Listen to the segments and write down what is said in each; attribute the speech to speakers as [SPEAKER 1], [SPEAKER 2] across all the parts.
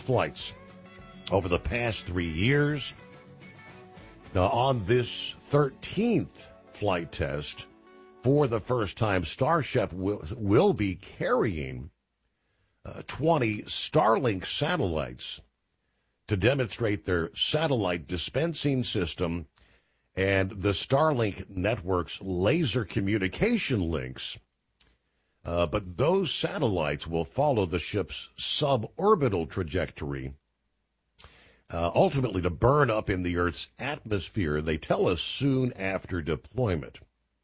[SPEAKER 1] flights over the past 3 years. Now, on this 13th flight test, for the first time, Starship will be carrying 20 Starlink satellites to demonstrate their satellite dispensing system and the Starlink network's laser communication links. But those satellites will follow the ship's suborbital trajectory, ultimately to burn up in the Earth's atmosphere, they tell us, soon after deployment.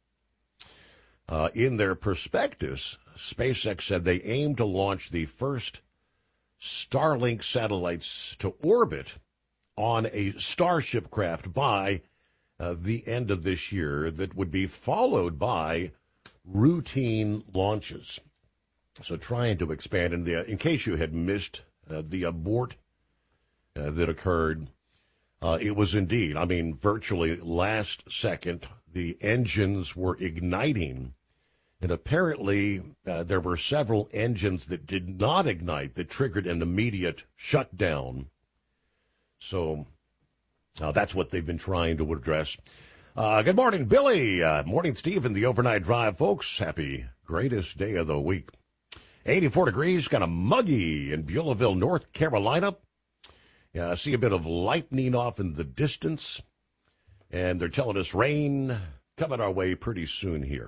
[SPEAKER 1] In their prospectus, SpaceX said they aim to launch the first Starlink satellites to orbit on a Starship craft by the end of this year, that would be followed by routine launches. So trying to expand, in case you had missed the abort that occurred, it was indeed, virtually last second, the engines were igniting. And apparently there were several engines that did not ignite that triggered an immediate shutdown. So that's what they've been trying to address. Good morning, Billy. Morning, Steve, and the Overnight Drive, folks. Happy greatest day of the week. 84 degrees, kind of muggy in Beulahville, North Carolina. Yeah, I see a bit of lightning off in the distance. And they're telling us rain coming our way pretty soon here.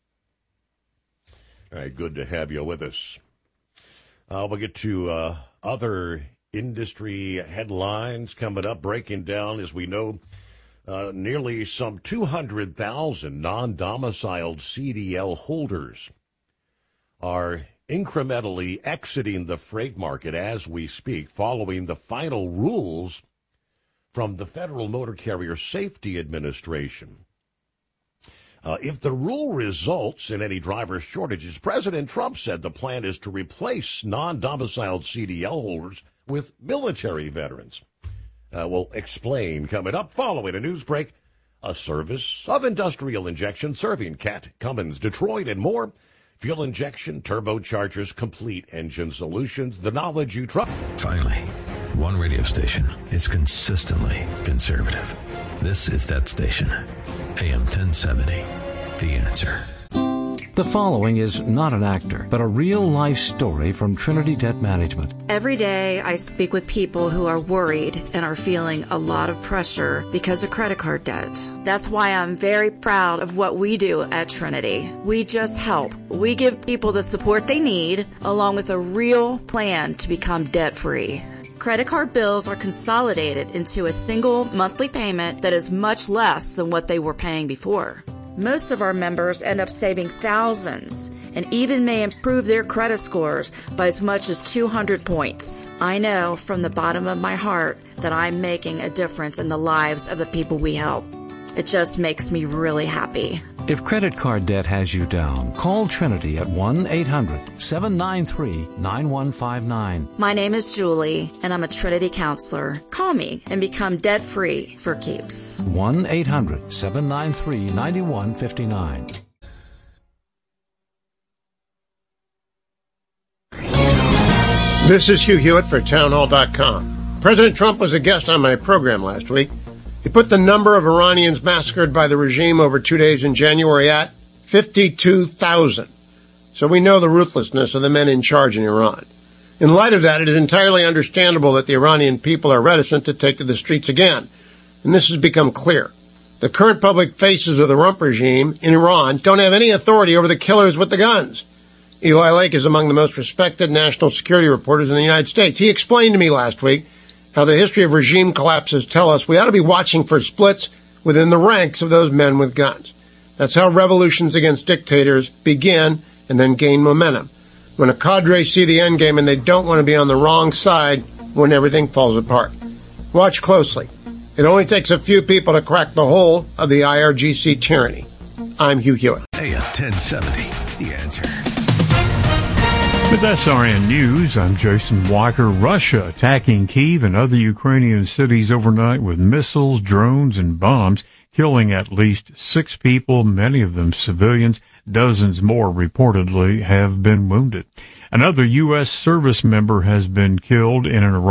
[SPEAKER 1] All right, good to have you with us. We'll get to other industry headlines coming up, breaking down, as we know, nearly some 200,000 non-domiciled CDL holders are incrementally exiting the freight market as we speak, following the final rules from the Federal Motor Carrier Safety Administration. If the rule results in any driver shortages, President Trump said the plan is to replace non-domiciled CDL holders with military veterans. We'll explain coming up following a news break. A service of industrial injection serving Cat, Cummins, Detroit, and more. Fuel injection, turbochargers, complete engine solutions, the knowledge you trust.
[SPEAKER 2] Finally, one radio station is consistently conservative. This is that station. AM 1070, The Answer.
[SPEAKER 3] The following is not an actor, but a real-life story from Trinity Debt Management.
[SPEAKER 4] Every day I speak with people who are worried and are feeling a lot of pressure because of credit card debt. That's why I'm very proud of what we do at Trinity. We just help. We give people the support they need, along with a real plan to become debt-free. Credit card bills are consolidated into a single monthly payment that is much less than what they were paying before. Most of our members end up saving thousands and even may improve their credit scores by as much as 200 points. I know from the bottom of my heart that I'm making a difference in the lives of the people we help. It just makes me really happy.
[SPEAKER 3] If credit card debt has you down, call Trinity at 1-800-793-9159.
[SPEAKER 4] My name is Julie, and I'm a Trinity counselor. Call me and become debt-free for keeps.
[SPEAKER 3] 1-800-793-9159.
[SPEAKER 5] This is Hugh Hewitt for townhall.com. President Trump was a guest on my program last week. He put the number of Iranians massacred by the regime over 2 days in January at 52,000. So we know the ruthlessness of the men in charge in Iran. In light of that, it is entirely understandable that the Iranian people are reticent to take to the streets again. And this has become clear. The current public faces of the rump regime in Iran don't have any authority over the killers with the guns. Eli Lake is among the most respected national security reporters in the United States. He explained to me last week how the history of regime collapses tell us we ought to be watching for splits within the ranks of those men with guns. That's how revolutions against dictators begin and then gain momentum. When a cadre see the end game and they don't want to be on the wrong side when everything falls apart. Watch closely. It only takes a few people to crack the whole of the IRGC tyranny. I'm Hugh Hewitt.
[SPEAKER 2] AM 1070, The Answer.
[SPEAKER 6] With SRN News, I'm Jason Walker. Russia attacking Kyiv and other Ukrainian cities overnight with missiles, drones, and bombs, killing at least 6 people, many of them civilians. Dozens more reportedly have been wounded. Another U.S. service member has been killed in an